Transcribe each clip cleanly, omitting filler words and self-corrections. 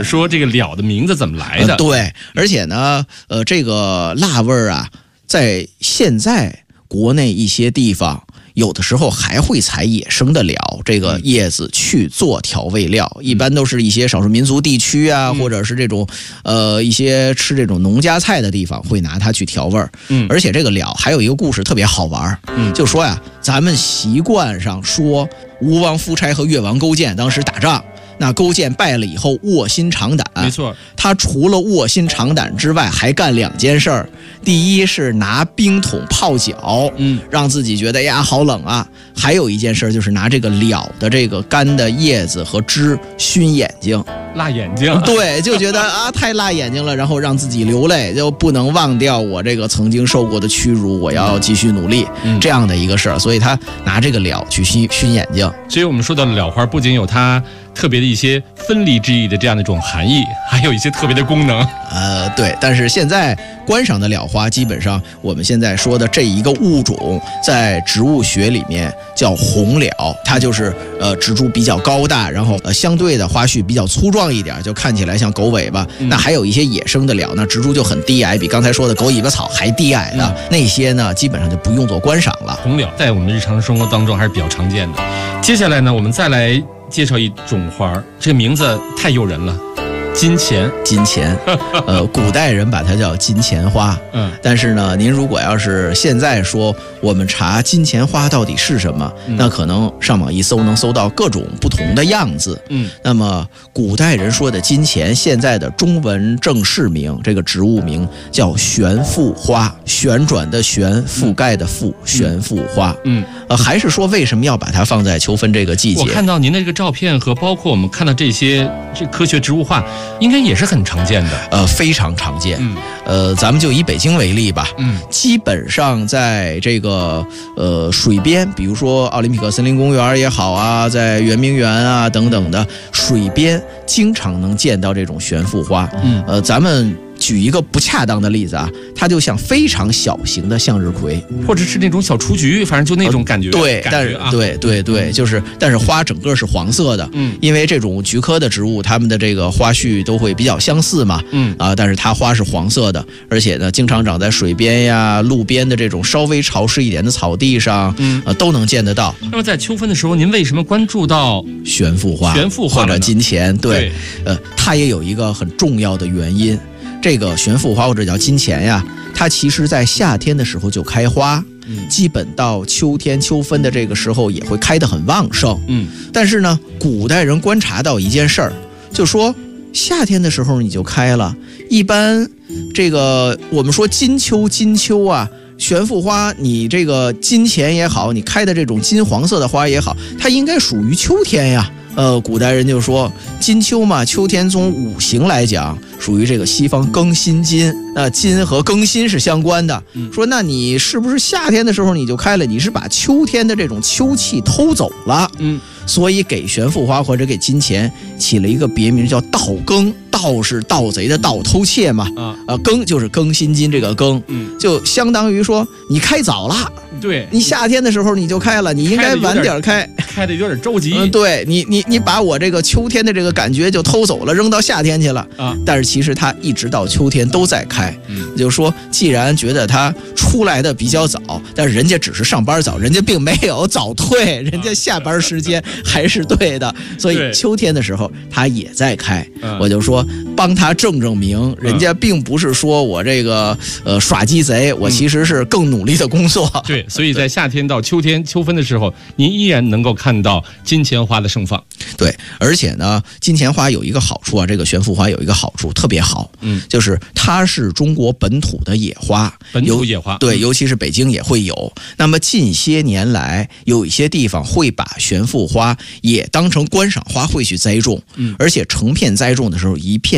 说这个了的名字怎么来的。 对，而且呢，这个辣味儿啊，在现在国内一些地方，有的时候还会采野生的了这个叶子去做调味料，一般都是一些少数民族地区啊，或者是这种一些吃这种农家菜的地方会拿它去调味儿。而且这个了还有一个故事特别好玩，就说呀，咱们习惯上说吴王夫差和越王勾践当时打仗。那勾践败了以后卧薪尝胆， 没错， 他除了卧薪尝胆之外，还干2件事儿。第一是拿冰桶泡脚，让自己觉得呀好冷啊。还有一件事就是拿这个了的这个干的叶子和汁熏眼睛， 辣眼睛。 对，就觉得啊太辣眼睛了，然后让自己流泪，就不能忘掉我这个曾经受过的屈辱，我要继续努力，这样的一个事儿。所以他拿这个了去熏眼睛。 所以我们说到了花不仅有它特别的一些分离之意的这样的一种含义，还有一些特别的功能。 对，但是现在观赏的了花，基本上我们现在说的这一个物种，在植物学里面叫红了，它就是植株比较高大，然后相对的花序比较粗壮一点，就看起来像狗尾巴。那还有一些野生的了，那植株就很低矮，比刚才说的狗尾巴草还低矮的，那些呢基本上就不用做观赏了。 红了在我们日常生活当中还是比较常见的。接下来呢，我们再来介绍一种花，这个名字太诱人了。金钱，古代人把它叫金钱花，但是呢，您如果要是现在说我们查金钱花到底是什么，那可能上网一搜能搜到各种不同的样子，那么古代人说的金钱，现在的中文正式名，这个植物名叫悬覆花，旋转的旋，覆盖的覆，悬覆花，还是说为什么要把它放在秋分这个季节？ 我看到您的这个照片和包括我们看到这些科学植物画，应该也是很常见的， 非常常见。咱们就以北京为例吧，基本上在这个水边，比如说奥林匹克森林公园也好啊，在圆明园啊等等的水边，经常能见到这种悬覆花。咱们举一个不恰当的例子啊，它就像非常小型的向日葵， 或者是那种小雏菊，反正就那种感觉。 对，就是，但是花整个是黄色的。因为这种菊科的植物，它们的这个花序都会比较相似嘛。但是它花是黄色的，而且呢，经常长在水边呀、路边的这种稍微潮湿一点的草地上，都能见得到。 那么在秋分的时候，您为什么关注到悬覆花或者金钱？对，它也有一个很重要的原因。这个悬覆花或者叫金钱呀，它其实在夏天的时候就开花，基本到秋天秋分的这个时候也会开得很旺盛。但是呢，古代人观察到一件事儿，就说夏天的时候你就开了，一般这个我们说金秋啊，悬覆花你这个金钱也好，你开的这种金黄色的花也好，它应该属于秋天呀。古代人就说金秋嘛，秋天从五行来讲属于这个西方庚辛金，金和庚辛是相关的。说那你是不是夏天的时候你就开了，你是把秋天的这种秋气偷走了？所以给悬覆花或者给金钱起了一个别名叫盗庚，盗是盗贼的盗，偷窃嘛。庚就是庚辛金这个庚，就相当于说你开早了。 对， 你夏天的时候你就开了，你应该晚点开的有点着急。 对，你把我这个秋天的这个感觉就偷走了，扔到夏天去了。但是其实它一直到秋天都在开。就是说，既然觉得它出来的比较早，但是人家只是上班早，人家并没有早退，人家下班时间还是对的，所以秋天的时候它也在开。我就说帮他证明，人家并不是说我这个耍鸡贼，我其实是更努力的工作。 对，所以在夏天到秋天秋分的时候，您依然能够看到金钱花的盛放。 对，而且呢，金钱花有一个好处啊，这个悬覆花有一个好处特别好，就是它是中国本土的野花， 本土野花。 对，尤其是北京也会有。那么近些年来，有一些地方会把悬覆花也当成观赏花卉去栽种，而且成片栽种的时候，一片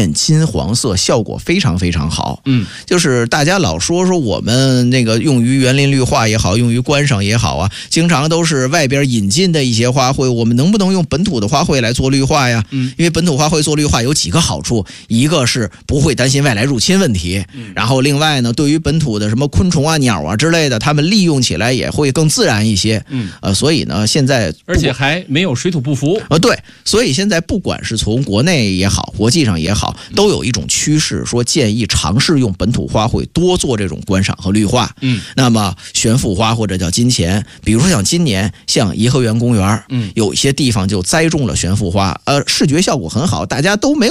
艳金黄色，效果非常非常好。就是大家老说我们那个用于园林绿化也好，用于观赏也好啊，经常都是外边引进的一些花卉，我们能不能用本土的花卉来做绿化呀？因为本土花卉做绿化有几个好处，一个是不会担心外来入侵问题，然后另外呢，对于本土的什么昆虫啊、鸟啊之类的，它们利用起来也会更自然一些。所以呢，现在而且还没有水土不服。 对，所以现在不管是从国内也好，国际上也好，都有一种趋势，说建议尝试用本土花卉多做这种观赏和绿化。那么悬浮花或者叫金钱，比如说像今年像颐和园公园，有一些地方就栽种了悬浮花，视觉效果很好，大家都没有